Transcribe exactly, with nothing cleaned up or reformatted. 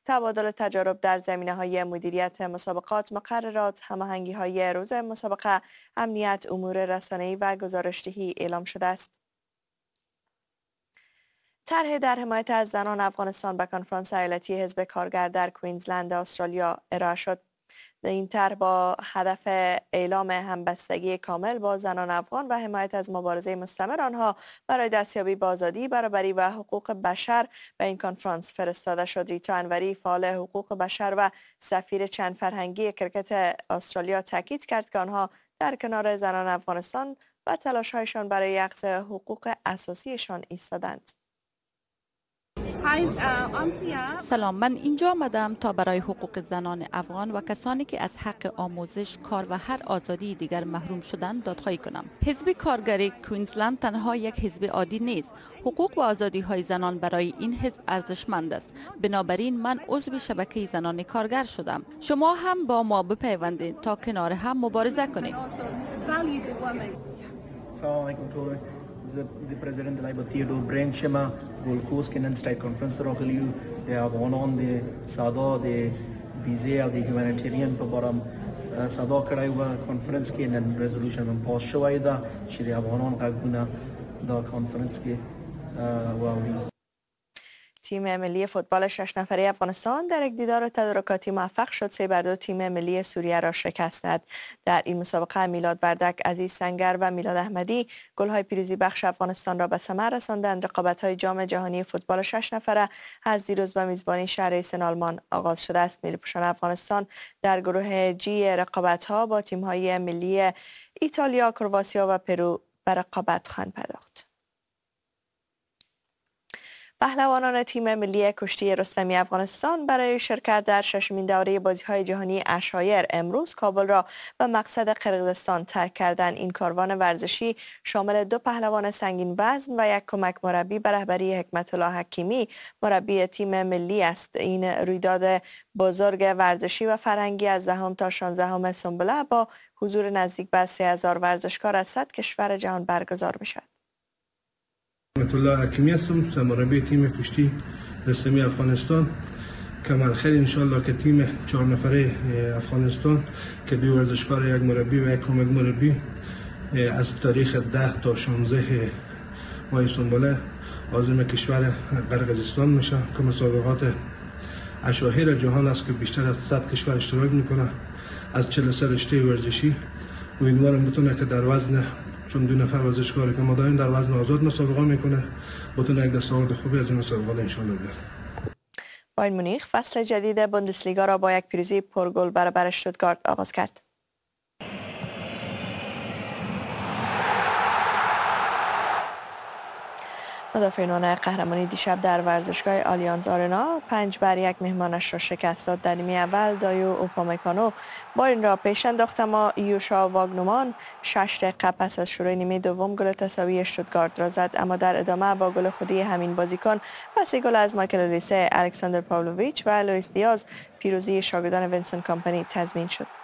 تبادل تجارب در زمینه‌های مدیریت مسابقات، مقررات، هماهنگی‌های روز مسابقه، امنیت، امور رسانه‌ای و گزارش‌دهی اعلام شده است. طرح در حمایت از زنان افغانستان به کنفرانس ایالتی حزب کارگر در کوینزلند استرالیا ارائه شد. این طرح با هدف اعلام همبستگی کامل با زنان افغان و حمایت از مبارزه مستمر آنها برای دستیابی به آزادی، برابری و حقوق بشر به این کنفرانس فرستاده شد. ریتا انوری، فعال حقوق بشر و سفیر چند فرهنگی کرکت استرالیا، تاکید کرد که آنها در کنار زنان افغانستان و تلاش‌هایشان برای اخذ حقوق اساسیشان ایستادند. سلام، من اینجا آمدم تا برای حقوق زنان افغان و کسانی که از حق آموزش، کار و هر آزادی دیگر محروم شدند دادخواهی کنم. حزب کارگری کوینزلند تنها یک حزب عادی نیست. حقوق و آزادی های زنان برای این حزب ارزشمند است. بنابراین من عضو شبکه زنان کارگر شدم. شما هم با ما بپیوندید تا کنار هم مبارزه کنیم. زه د پرزیدنت لایبل تیودور برینک شمه ګولډ کوست کې نن سټایل کانفرنس ته راغلی یو د افغانان د ساده د ویزې او د هیومانیټیرین په باره صدا کړی و. کانفرنس کې نن ریزولوشن هم پاس شوی ده چې د افغانان غږونه دا کانفرنس کې واوري. تیم ملی فوتبال شش نفره افغانستان در یک دیدار تدارکاتی موفق شد سه بر دو تیم ملی سوریه را شکست داد. در این مسابقه میلاد وردک، عزیز سنگر و میلاد احمدی گل‌های پیروزی بخش افغانستان را به ثمر رساندند. رقابت‌های جام جهانی فوتبال شش نفره از دیروز به میزبانی شهر سن آلمان آغاز شده است. ملی‌پوشان افغانستان در گروه جی رقابت‌ها با تیم‌های ملی ایتالیا، کرواتیا و پرو به رقابت خواهند پرداخت. پهلوانان تیم ملی کشتی رستمی افغانستان برای شرکت در ششمین دوره بازی‌های جهانی عشایر امروز کابل را به مقصد قرقیزستان ترک کردند. این کاروان ورزشی شامل دو پهلوان سنگین وزن و یک کمک مربی به رهبری حکمت الله حکیمی مربی تیم ملی است. این رویداد بزرگ ورزشی و فرهنگی از دهم تا شانزدهم سنبله با حضور نزدیک به سه هزار ورزشکار از صد کشور جهان برگزار می‌شود. حکمت الله حکیمی هستم، مربی تیم کشتی رستمی افغانستان. کمال خیر انشالله که تیم چهار نفره افغانستان که دو ورزشکار، یک مربی و یک کمک مربی از تاریخ ده تا شانزده ماه سنبله عازم کشور قرقیزستان میشه که مسابقات عشایر جهان است که بیشتر از صد کشور اشتراک میکنه از چهل و سه رشته ورزشی. امیدوارم بتونه که در وزن، چون دو نفر ورزشکاری که ما داریم در وزن آزاد مسابقه میکنه، بتونه یک دستاورد خوبی از این مسابقه ان شاء الله بیاره. بایر مونیخ فصل جدید بوندسلیگا را با یک پیروزی پرگل برابر اشتوتگارت آغاز کرد. مدافعین قهرمانی دیشب در ورزشگاه آلیانز آرنا پنج بر یک مهمانش را شکست داد. در نیمه اول دایو اوپامکانو بایر را پیش انداخت، اما یوشا واگنومان شش دقیقه پس از شروع نیمه دوم گل تساوی اشتوتگارت را زد، اما در ادامه با گل خودی همین بازیکن و سه گل از مایکل اولیسه، الکساندر پاولویچ و لوئیس دیاز پیروزی شاگردان وینسنت کامپانی تضمین شد.